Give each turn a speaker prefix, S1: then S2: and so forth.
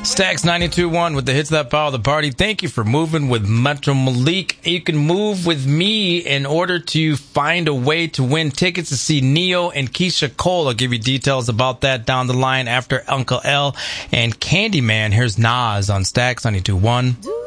S1: Stax 92.1 with the hits that follow the party. Thank you for moving with Metro Malik. You can move with me in order to find a way to win tickets to see Neo and Keisha Cole. I'll give you details about that down the line after Uncle L and Candyman. Here's Nas on Stax 92.1.